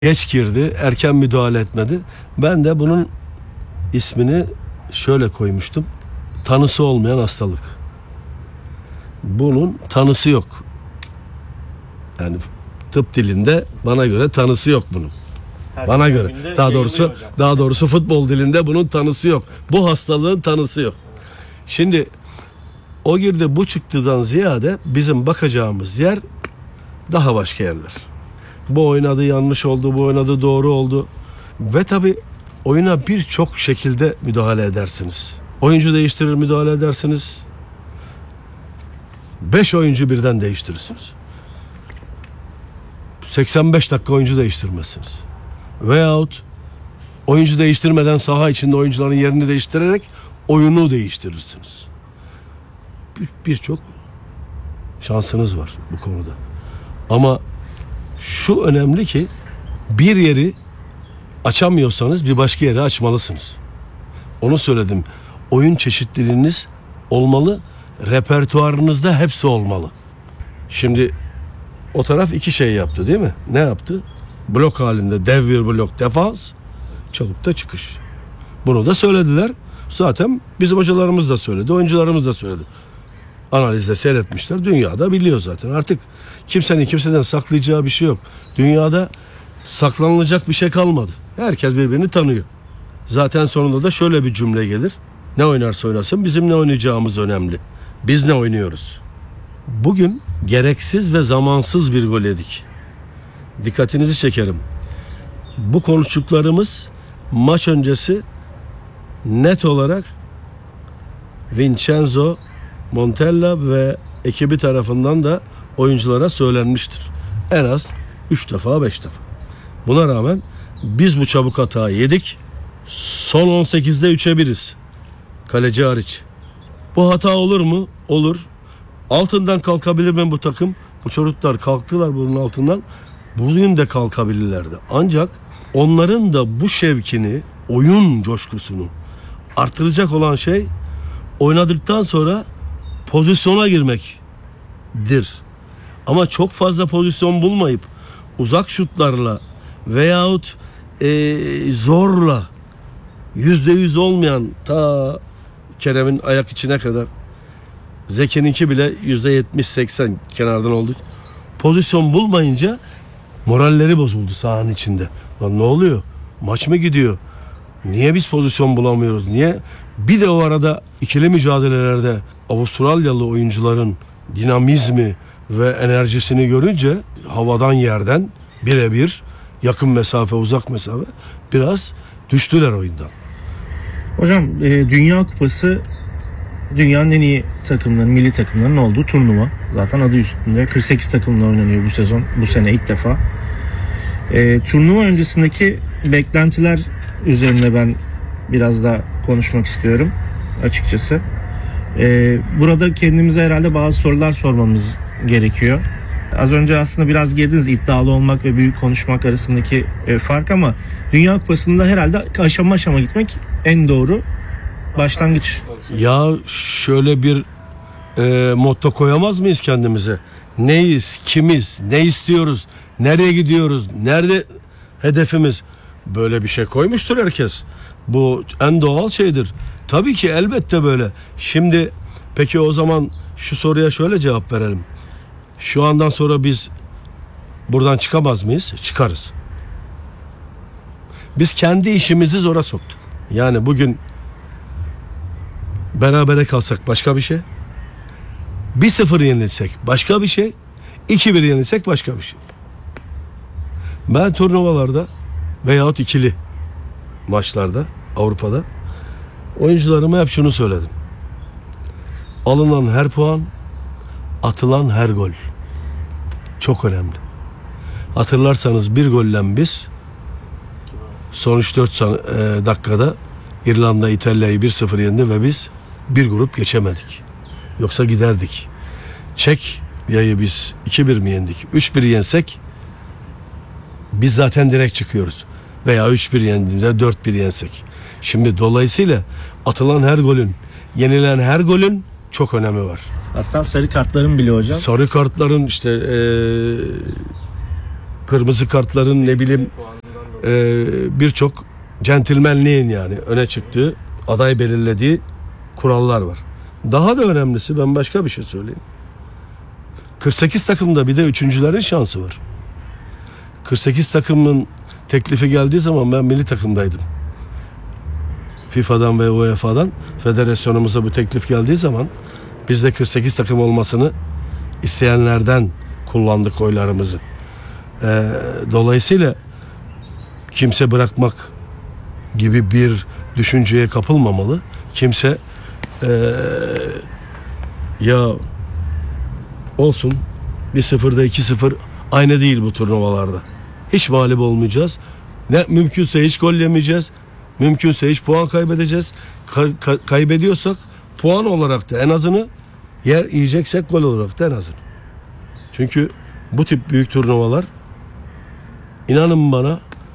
Geç girdi, erken müdahale etmedi. Ben de bunun ismini şöyle koymuştum. Tanısı olmayan hastalık. Bunun tanısı yok. Yani tıp dilinde bana göre tanısı yok bunun. Bana göre. Daha doğrusu futbol dilinde bunun tanısı yok. Bu hastalığın tanısı yok. Şimdi o girdi bu çıktıdan ziyade bizim bakacağımız yer daha başka yerler. Bu oynadı yanlış oldu, bu oynadı doğru oldu. Ve tabii oyuna birçok şekilde müdahale edersiniz. Oyuncu değiştirir müdahale edersiniz. 5 oyuncu birden değiştirirsiniz. 85 dakika oyuncu değiştirmezsiniz. Veyahut oyuncu değiştirmeden saha içinde oyuncuların yerini değiştirerek oyunu değiştirirsiniz. Birçok şansınız var bu konuda. Ama şu önemli ki bir yeri açamıyorsanız bir başka yeri açmalısınız. Onu söyledim. Oyun çeşitliliğiniz olmalı. Repertuarınızda hepsi olmalı. Şimdi o taraf iki şey yaptı değil mi? Ne yaptı? Blok halinde dev bir blok defans, çalıkta çıkış. Bunu da söylediler. Zaten bizim hocalarımız da söyledi, oyuncularımız da söyledi. Analizde seyretmişler. Dünyada biliyor zaten. Artık kimsenin kimseden saklayacağı bir şey yok. Dünyada saklanılacak bir şey kalmadı. Herkes birbirini tanıyor. Zaten sonunda da şöyle bir cümle gelir. Ne oynarsa oynasın bizim ne oynayacağımız önemli. Biz ne oynuyoruz? Bugün gereksiz ve zamansız bir gol yedik. Dikkatinizi çekerim. Bu konuştuklarımız maç öncesi net olarak Vincenzo Montella ve ekibi tarafından da oyunculara söylenmiştir. En az 3 defa 5 defa. Buna rağmen biz bu çabuk hatayı yedik. Son 18'de 3'e 1'iz. Kaleci hariç. Bu hata olur mu? Olur. Altından kalkabilir mi bu takım? Bu çocuklar kalktılar bunun altından. Bugün de kalkabilirlerdi. Ancak onların da bu şevkini, oyun coşkusunu artıracak olan şey oynadıktan sonra pozisyona girmektir. Ama çok fazla pozisyon bulmayıp uzak şutlarla veyahut zorla %100 olmayan ta Kerem'in ayak içine kadar Zeki'ninki bile %70-80 kenardan oldu. Pozisyon bulmayınca moralleri bozuldu sahanın içinde. Lan ne oluyor? Maç mı gidiyor? Niye biz pozisyon bulamıyoruz? Niye? Bir de o arada ikili mücadelelerde Avustralyalı oyuncuların dinamizmi ve enerjisini görünce havadan yerden birebir yakın mesafe uzak mesafe biraz düştüler oyundan. Hocam Dünya Kupası dünyanın en iyi takımlarının, milli takımların olduğu turnuva. Zaten adı üstünde. 48 takımla oynanıyor bu sezon. Bu sene ilk defa. Turnuva öncesindeki beklentiler üzerine ben biraz da konuşmak istiyorum açıkçası. Burada kendimize herhalde bazı sorular sormamız gerekiyor. Az önce aslında biraz girdiniz iddialı olmak ve büyük konuşmak arasındaki fark ama Dünya Kupası'nda herhalde aşama aşama gitmek en doğru başlangıç. Ya şöyle bir motto koyamaz mıyız kendimize? Neyiz, kimiz, ne istiyoruz, nereye gidiyoruz, nerede hedefimiz? Böyle bir şey koymuştur herkes. Bu en doğal şeydir. Tabii ki elbette böyle. Şimdi peki o zaman şu soruya şöyle cevap verelim. Şu andan sonra biz buradan çıkamaz mıyız? Çıkarız. Biz kendi işimizi zora soktuk. Yani bugün berabere kalsak başka bir şey. 1-0 yenilsek başka bir şey. 2-1 yenilsek başka bir şey. Ben turnuvalarda veyahut ikili maçlarda Avrupa'da oyuncularıma hep şunu söyledim. Alınan her puan, atılan her gol çok önemli. Hatırlarsanız bir golle biz son 3-4 dakikada İrlanda İtalya'yı 1-0 yendi ve biz bir grup geçemedik. Yoksa giderdik. Çekya'yı biz 2-1 mi yendik? 3-1 yensek biz zaten direkt çıkıyoruz. Veya 3-1 yendiğimizde 4-1 yensek. Şimdi dolayısıyla atılan her golün, yenilen her golün çok önemi var. Hatta sarı kartların bile hocam. Sarı kartların işte kırmızı kartların ne bileyim birçok centilmenliğin yani öne çıktığı, aday belirlediği kurallar var. Daha da önemlisi, ben başka bir şey söyleyeyim. 48 takımda bir de üçüncülerin şansı var. 48 takımın teklifi geldiği zaman ben milli takımdaydım. FIFA'dan ve UEFA'dan federasyonumuza bu teklif geldiği zaman biz de 48 takım olmasını isteyenlerden kullandık oylarımızı. Dolayısıyla kimse bırakmak gibi bir düşünceye kapılmamalı. Kimse ya olsun 1-0'da 2-0 aynı değil bu turnuvalarda. Hiç mağlup olmayacağız. Ne mümkünse hiç gol yemeyeceğiz. Mümkünse hiç puan kaybedeceğiz. Kaybediyorsak puan olarak da en azını, yiyeceksek gol olarak da en azını. Çünkü bu tip büyük turnuvalar, inanın bana,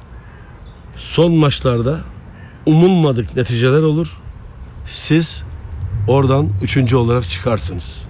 son maçlarda umulmadık neticeler olur. Siz oradan 3. olarak çıkarsınız.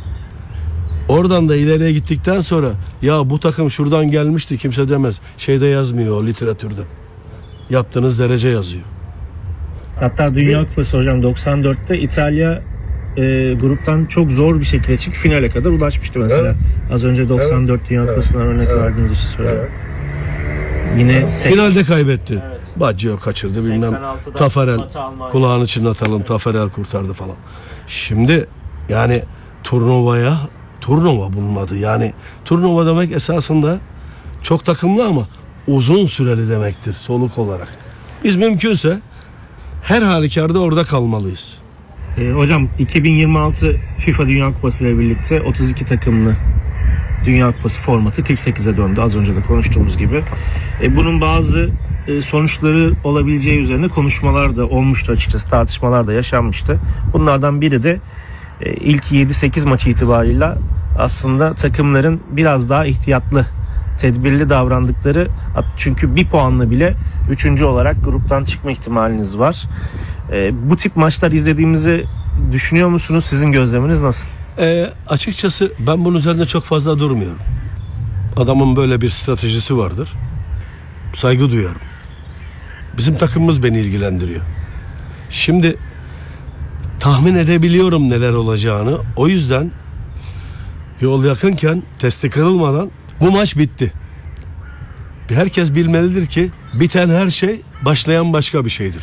Oradan da ileriye gittikten sonra ya bu takım şuradan gelmişti kimse demez. Şeyde yazmıyor o literatürde. Yaptığınız derece yazıyor. Hatta Dünya Kupası hocam 94'te İtalya gruptan çok zor bir şekilde çıkıp finale kadar ulaşmıştı mesela. Evet. Az önce 94 Dünya Kupası'ndan örnek verdiğiniz için söylüyorum. Yine Finalde kaybetti. Evet. Baggio kaçırdı bilmem. 86'da Taferel Batı Almanya. kulağını çınlatalım. Taferel kurtardı falan. Şimdi yani turnuva bunun adı. Yani turnuva demek esasında çok takımlı ama uzun süreli demektir soluk olarak. Biz mümkünse her halükarda orada kalmalıyız. Hocam 2026 FIFA Dünya Kupası ile birlikte 32 takımlı Dünya Kupası formatı 48'e döndü. Az önce de konuştuğumuz gibi. Bunun bazı sonuçları olabileceği üzerine konuşmalar da olmuştu açıkçası. Tartışmalar da yaşanmıştı. Bunlardan biri de ilk 7-8 maç itibarıyla aslında takımların biraz daha ihtiyatlı, tedbirli davrandıkları, çünkü bir puanla bile 3. olarak gruptan çıkma ihtimaliniz var. Bu tip maçlar izlediğimizi düşünüyor musunuz? Sizin gözleminiz nasıl? Açıkçası ben bunun üzerine çok fazla durmuyorum. Adamın böyle bir stratejisi vardır. Saygı duyuyorum. Bizim takımımız beni ilgilendiriyor. Şimdi tahmin edebiliyorum neler olacağını. O yüzden yol yakınken, testi kırılmadan bu maç bitti. Herkes bilmelidir ki biten her şey başlayan başka bir şeydir.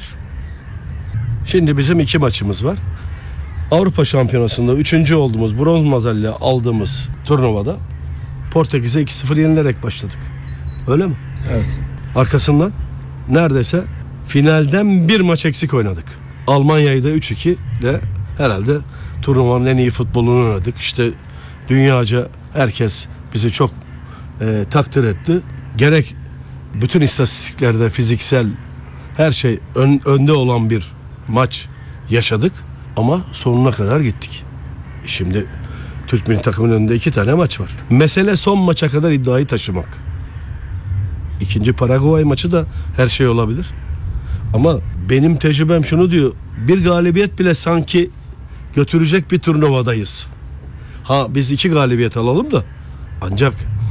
Şimdi bizim 2 maçımız var. Avrupa Şampiyonası'nda 3. olduğumuz, bronz madalya aldığımız turnuvada Portekiz'e 2-0 yenilerek başladık. Öyle mi? Evet. Arkasından neredeyse finalden bir maç eksik oynadık. Almanya'yı da 3-2 de herhalde turnuvanın en iyi futbolunu oynadık. İşte dünyaca herkes bizi çok takdir etti. Gerek bütün istatistiklerde fiziksel her şey önde olan bir maç yaşadık ama sonuna kadar gittik. Şimdi Türk milli takımının önünde 2 tane maç var. Mesele son maça kadar iddiayı taşımak. İkinci Paraguay maçı da her şey olabilir. Ama benim tecrübem şunu diyor. Bir galibiyet bile sanki götürecek bir turnuvadayız. Ha biz 2 galibiyet alalım da ancak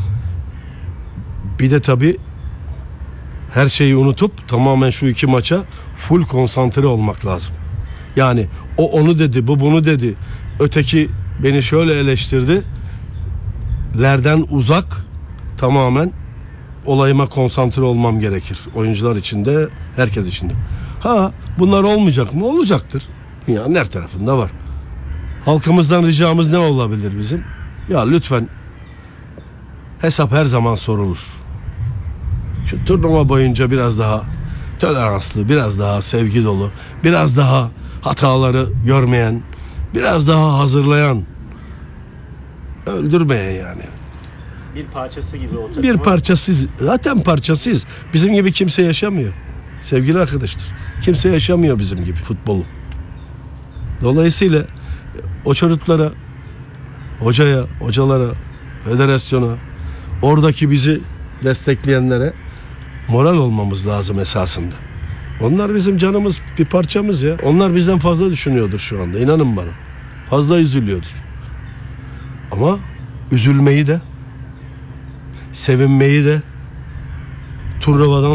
bir de tabii her şeyi unutup tamamen şu 2 maça full konsantre olmak lazım. Yani o onu dedi, bu bunu dedi. Öteki beni şöyle eleştirdi. Lerden uzak, tamamen olayıma konsantre olmam gerekir. Oyuncular için de, herkes için de. Ha bunlar olmayacak mı? Olacaktır. Dünyanın her tarafında var. Halkımızdan ricamız ne olabilir bizim? Ya lütfen hesap her zaman sorulur. Şu turnuva boyunca biraz daha toleranslı, biraz daha sevgi dolu, biraz daha hataları görmeyen, biraz daha hazırlayan, öldürmeyen yani. Bir parçası gibi o takımın. Bir parçasız, zaten parçasız. Bizim gibi kimse yaşamıyor. Sevgili arkadaşlar, kimse yaşamıyor bizim gibi futbolu. Dolayısıyla o çocuklara, hocalara, federasyona, oradaki bizi destekleyenlere moral olmamız lazım esasında. Onlar bizim canımız, bir parçamız ya. Onlar bizden fazla düşünüyordur şu anda. İnanın bana. Fazla üzülüyordur. Ama üzülmeyi de, sevinmeyi de turnuvadan